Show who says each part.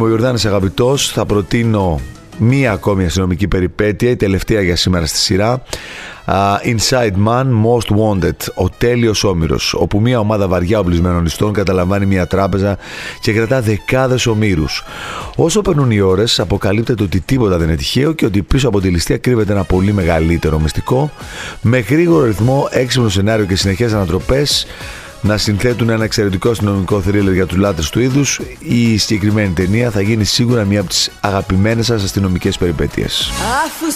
Speaker 1: Είμαι ο Ιορδάνης Αγαπητός. Θα προτείνω μία ακόμη αστυνομική περιπέτεια, η τελευταία για σήμερα στη σειρά. Inside Man, Most Wanted, ο τέλειος όμηρος, όπου μια ομάδα βαριά οπλισμένων ιστών καταλαμβάνει μια τράπεζα και κρατά δεκάδες ομήρους. Όσο περνούν οι ώρες, αποκαλύπτεται ότι τίποτα δεν είναι τυχαίο και ότι πίσω από τη ληστεία κρύβεται ένα πολύ μεγαλύτερο μυστικό, με γρήγορο ρυθμό, έξυπνο σενάριο και συνεχές ανατροπές να συνθέτουν ένα εξαιρετικό αστυνομικό θρίλερ για τους λάτρες του είδους. Η συγκεκριμένη ταινία θα γίνει σίγουρα μία από τις αγαπημένες σας αστυνομικές περιπέτειες.